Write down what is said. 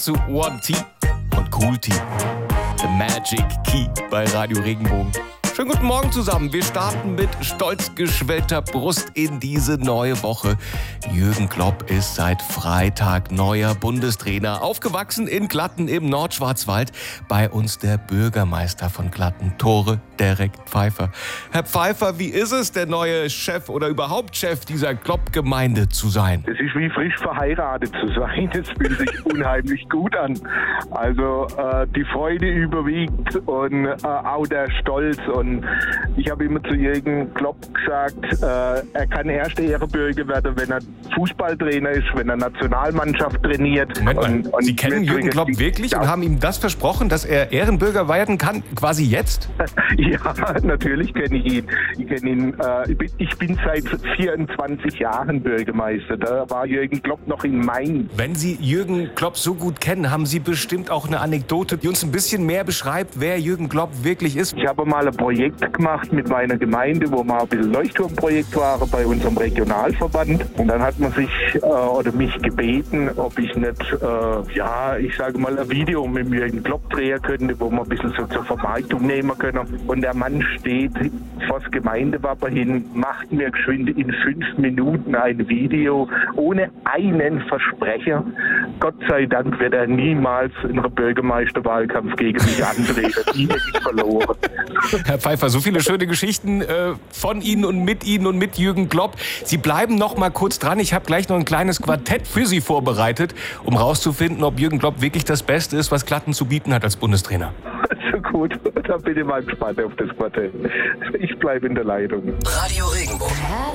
Zu One T und Cool T. The Magic Key bei Radio Regenbogen. Schönen guten Morgen zusammen. Wir starten mit stolz geschwellter Brust in diese neue Woche. Jürgen Klopp ist seit Freitag neuer Bundestrainer. Aufgewachsen in Glatten im Nordschwarzwald. Bei uns der Bürgermeister von Glatten, Tore Derek Pfeiffer. Herr Pfeiffer, wie ist es, der neue Chef oder überhaupt Chef dieser Klopp-Gemeinde zu sein? Es ist wie frisch verheiratet zu sein. Es fühlt sich unheimlich gut an. Also die Freude überwiegt und auch der Stolz. Und ich habe immer zu Jürgen Klopp gesagt, er kann erster Ehrenbürger werden, wenn er Fußballtrainer ist, wenn er Nationalmannschaft trainiert. Moment mal, Sie kennen Jürgen Klopp wirklich und haben ihm das versprochen, dass er Ehrenbürger werden kann, quasi jetzt? Ja, natürlich kenne ich ihn. Ich kenne ihn. Ich bin seit 24 Jahren Bürgermeister. Da war Jürgen Klopp noch in Main. Wenn Sie Jürgen Klopp so gut kennen, haben Sie bestimmt auch eine Anekdote, die uns ein bisschen mehr beschreibt, wer Jürgen Klopp wirklich ist. Ich habe mal ein Projekt gemacht mit meiner Gemeinde, wo wir ein bisschen Leuchtturmprojekt waren bei unserem Regionalverband. Und dann hat man sich oder mich gebeten, ob ich nicht, ich sage mal, ein Video mit Jürgen Klopp drehen könnte, wo wir ein bisschen so zur Vermarktung nehmen können. Und der Mann steht vor das Gemeindewappen hin, macht mir geschwind in 5 Minuten ein Video ohne einen Versprecher. Gott sei Dank wird er niemals in einem Bürgermeisterwahlkampf gegen mich antreten. Die hätte ich verloren. Herr Pfeiffer, so viele schöne Geschichten von Ihnen und mit Jürgen Klopp. Sie bleiben noch mal kurz dran. Ich habe gleich noch ein kleines Quartett für Sie vorbereitet, um rauszufinden, ob Jürgen Klopp wirklich das Beste ist, was Glatten zu bieten hat als Bundestrainer. So gut, da bin ich mal gespannt auf das Quartett. Ich bleibe in der Leitung. Radio Regenbogen.